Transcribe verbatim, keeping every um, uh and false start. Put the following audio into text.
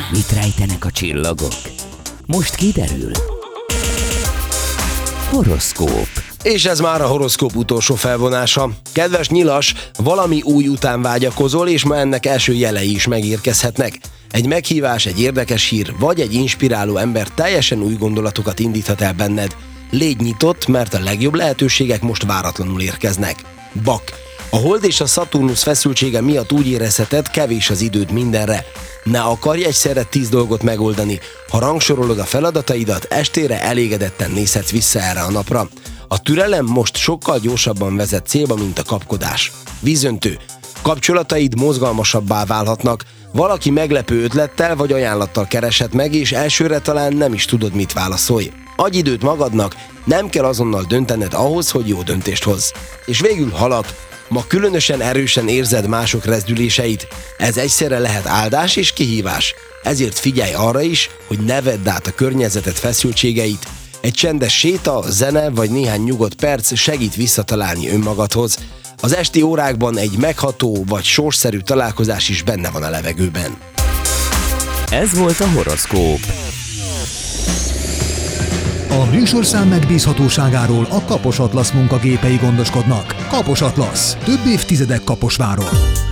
Mit rejtenek a csillagok? Most kiderül. Horoszkóp. És ez már a horoszkóp utolsó felvonása. Kedves nyilas, valami új után vágyakozol, és ma ennek első jelei is megérkezhetnek. Egy meghívás, egy érdekes hír, vagy egy inspiráló ember teljesen új gondolatokat indíthat el benned. Légy nyitott, mert a legjobb lehetőségek most váratlanul érkeznek. Bak. A Hold és a Szaturnusz feszültsége miatt úgy érezheted, kevés az időd mindenre. Ne akarj egyszerre tíz dolgot megoldani. Ha rangsorolod a feladataidat, estére elégedetten nézhetsz vissza erre a napra. A türelem most sokkal gyorsabban vezet célba, mint a kapkodás. Vízöntő. Kapcsolataid mozgalmasabbá válhatnak. Valaki meglepő ötlettel vagy ajánlattal kereshet meg, és elsőre talán nem is tudod, mit válaszolj. Adj időt magadnak, nem kell azonnal döntened ahhoz, hogy jó döntést hozz. És végül halak. Ma különösen erősen érzed mások rezdüléseit. Ez egyszerre lehet áldás és kihívás. Ezért figyelj arra is, hogy ne vedd át a környezeted feszültségeit. Egy csendes séta, zene vagy néhány nyugodt perc segít visszatalálni önmagadhoz. Az esti órákban egy megható vagy sorsszerű találkozás is benne van a levegőben. Ez volt a horoszkóp. A műsorszám megbízhatóságáról a Kapos Atlasz munkagépei gondoskodnak. Kapos Atlasz. Több évtizedek Kaposváron.